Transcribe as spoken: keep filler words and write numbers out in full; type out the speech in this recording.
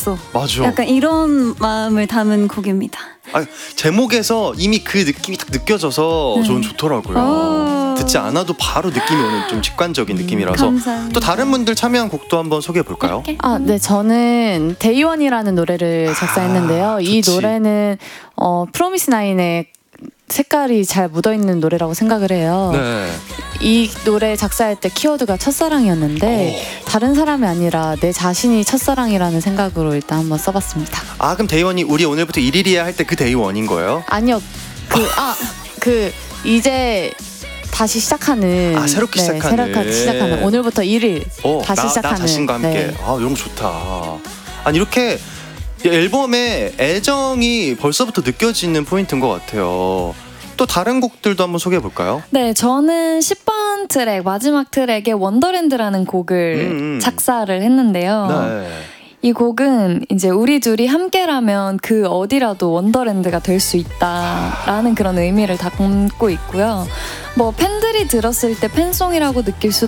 왔어. 맞아. 약간 이런 마음을 담은 곡입니다. 아, 제목에서 이미 그 느낌이 딱 느껴져서 네. 저는 좋더라고요. 듣지 않아도 바로 느낌이 오는 좀 직관적인 느낌이라서. 감사합니다. 또 다른 분들 참여한 곡도 한번 소개해 볼까요? 아, 네, 저는 데이원이라는 노래를 작사했는데요. 아, 이 노래는 어, 프로미스 나인의 색깔이 잘 묻어있는 노래라고 생각을 해요. 네. 이 노래 작사할 때 키워드가 첫사랑이었는데 오. 다른 사람이 아니라 내 자신이 첫사랑이라는 생각으로 일단 한번 써봤습니다. 아, 그럼 데이원이 우리 오늘부터 일일이야 할 때 그 데이원인 거예요? 아니요. 그, 아, 그 이제 다시 시작하는 아, 새롭게 네, 시작하는 새롭게 시작하는 오늘부터 일일 어, 다시 나, 시작하는 나 자신과 함께. 네. 아, 이런 거 좋다. 아니, 이렇게 앨범에 애정이 벌써부터 느껴지는 포인트인 것 같아요. 또 다른 곡들도 한번 소개해 볼까요? 네, 저는 십 번 트랙, 마지막 트랙에 원더랜드라는 곡을 음. 작사를 했는데요. 네. 이 곡은 이제 우리 둘이 함께라면 그 어디라도 원더랜드가 될 수 있다라는 그런 의미를 담고 있고요. 뭐 팬들이 들었을 때 팬송이라고 느낄 수도